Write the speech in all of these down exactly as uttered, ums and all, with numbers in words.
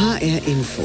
H R Info.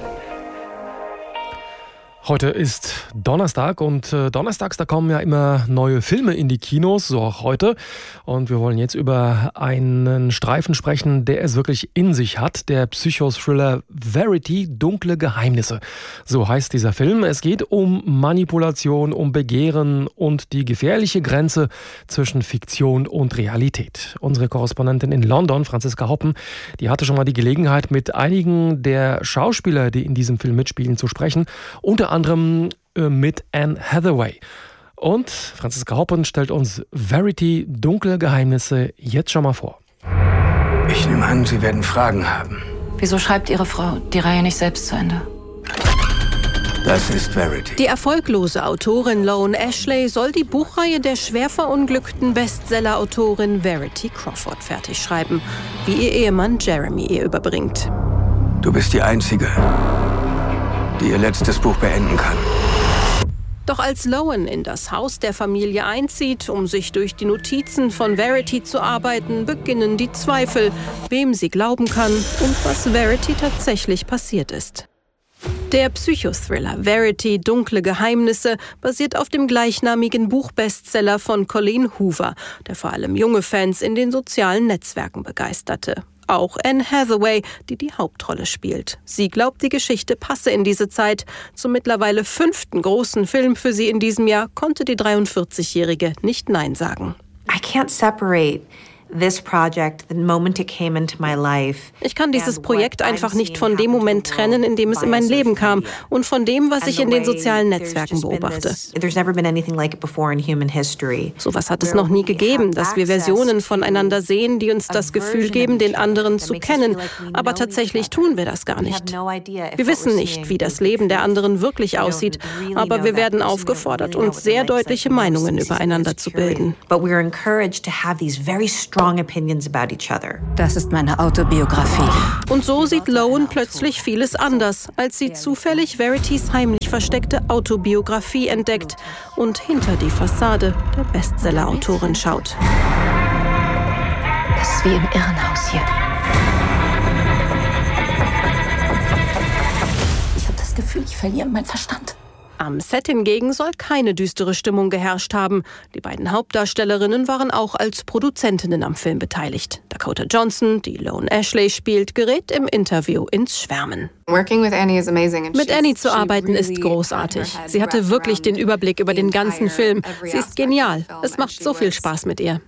Heute ist Donnerstag und äh, donnerstags, da kommen ja immer neue Filme in die Kinos, so auch heute. Und wir wollen jetzt über einen Streifen sprechen, der es wirklich in sich hat. Der Psychothriller Verity, dunkle Geheimnisse. So heißt dieser Film. Es geht um Manipulation, um Begehren und die gefährliche Grenze zwischen Fiktion und Realität. Unsere Korrespondentin in London, Franziska Hoppen, die hatte schon mal die Gelegenheit, mit einigen der Schauspieler, die in diesem Film mitspielen, zu sprechen. Unter anderem mit Anne Hathaway. Und Franziska Hoppen stellt uns Verity, dunkle Geheimnisse jetzt schon mal vor. Ich nehme an, Sie werden Fragen haben. Wieso schreibt Ihre Frau die Reihe nicht selbst zu Ende? Das ist Verity. Die erfolglose Autorin Loan Ashley soll die Buchreihe der schwer verunglückten Bestseller-Autorin Verity Crawford fertig schreiben, wie ihr Ehemann Jeremy ihr überbringt. Du bist die Einzige, die ihr letztes Buch beenden kann. Doch als Loan in das Haus der Familie einzieht, um sich durch die Notizen von Verity zu arbeiten, beginnen die Zweifel, wem sie glauben kann und was Verity tatsächlich passiert ist. Der Psychothriller Verity, dunkle Geheimnisse basiert auf dem gleichnamigen Buchbestseller von Colleen Hoover, der vor allem junge Fans in den sozialen Netzwerken begeisterte. Auch Anne Hathaway, die die Hauptrolle spielt. Sie glaubt, die Geschichte passe in diese Zeit. Zum mittlerweile fünften großen Film für sie in diesem Jahr konnte die dreiundvierzigjährige nicht Nein sagen. I can't separate this project, the moment it came into my life. Ich kann dieses Projekt einfach nicht von dem Moment trennen, in dem es in mein Leben kam und von dem, was ich in den sozialen Netzwerken beobachte. Sowas hat es noch nie gegeben, dass wir Versionen voneinander sehen, die uns das Gefühl geben, den anderen zu kennen. Aber tatsächlich tun wir das gar nicht. Wir wissen nicht, wie das Leben der anderen wirklich aussieht, aber wir werden aufgefordert, uns sehr deutliche Meinungen übereinander zu bilden. Das ist meine Autobiografie. Und so sieht Loan plötzlich vieles anders, als sie zufällig Veritys heimlich versteckte Autobiografie entdeckt und hinter die Fassade der Bestseller-Autorin schaut. Das ist wie im Irrenhaus hier. Ich habe das Gefühl, ich verliere meinen Verstand. Am Set hingegen soll keine düstere Stimmung geherrscht haben. Die beiden Hauptdarstellerinnen waren auch als Produzentinnen am Film beteiligt. Dakota Johnson, die Loan Ashley spielt, gerät im Interview ins Schwärmen. Mit Annie zu arbeiten ist großartig. Sie hatte wirklich den Überblick über den ganzen Film. Sie ist genial. Es macht so viel Spaß mit ihr.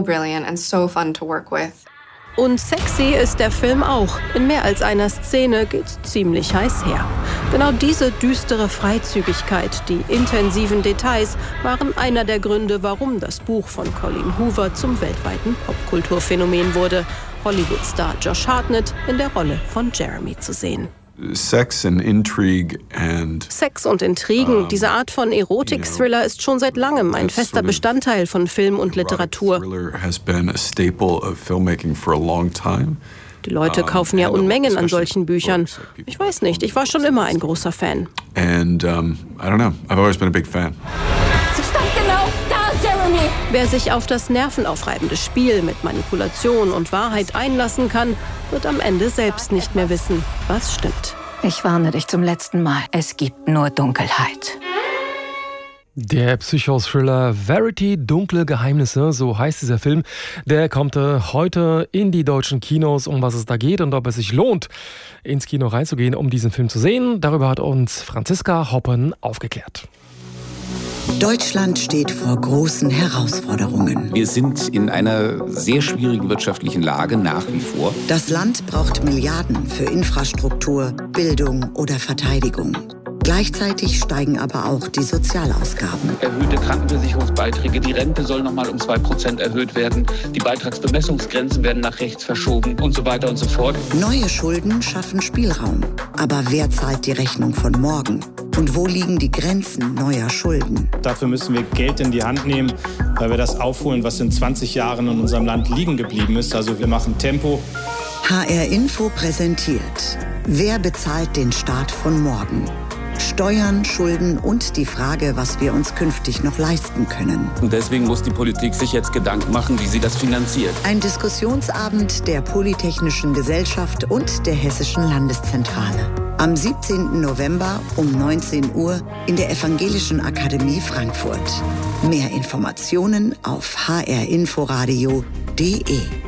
Und sexy ist der Film auch. In mehr als einer Szene geht's ziemlich heiß her. Genau diese düstere Freizügigkeit, die intensiven Details waren einer der Gründe, warum das Buch von Colleen Hoover zum weltweiten Popkulturphänomen wurde. Hollywood-Star Josh Hartnett in der Rolle von Jeremy zu sehen. Sex and intrigue and Sex und Intrigen, diese Art von Erotik-Thriller ist schon seit langem ein fester Bestandteil von Film und Literatur. Die Leute kaufen ja Unmengen an solchen Büchern. Ich weiß nicht, ich war schon immer ein großer Fan. And um, I don't know, I've always been a big fan. Sie stand genau da, Jeremy! Wer sich auf das nervenaufreibende Spiel mit Manipulation und Wahrheit einlassen kann, wird am Ende selbst nicht mehr wissen, was stimmt. Ich warne dich zum letzten Mal. Es gibt nur Dunkelheit. Der Psychothriller Verity, dunkle Geheimnisse, so heißt dieser Film. Der kommt heute in die deutschen Kinos, um was es da geht und ob es sich lohnt, ins Kino reinzugehen, um diesen Film zu sehen. Darüber hat uns Franziska Hoppen aufgeklärt. Deutschland steht vor großen Herausforderungen. Wir sind in einer sehr schwierigen wirtschaftlichen Lage nach wie vor. Das Land braucht Milliarden für Infrastruktur, Bildung oder Verteidigung. Gleichzeitig steigen aber auch die Sozialausgaben. Erhöhte Krankenversicherungsbeiträge, die Rente soll nochmal um zwei Prozent erhöht werden, die Beitragsbemessungsgrenzen werden nach rechts verschoben und so weiter und so fort. Neue Schulden schaffen Spielraum. Aber wer zahlt die Rechnung von morgen? Und wo liegen die Grenzen neuer Schulden? Dafür müssen wir Geld in die Hand nehmen, weil wir das aufholen, was in zwanzig Jahren in unserem Land liegen geblieben ist. Also wir machen Tempo. H R Info präsentiert: Wer bezahlt den Staat von morgen? Steuern, Schulden und die Frage, was wir uns künftig noch leisten können. Und deswegen muss die Politik sich jetzt Gedanken machen, wie sie das finanziert. Ein Diskussionsabend der Polytechnischen Gesellschaft und der Hessischen Landeszentrale. Am siebzehnten November um neunzehn Uhr in der Evangelischen Akademie Frankfurt. Mehr Informationen auf h r inforadio punkt d e.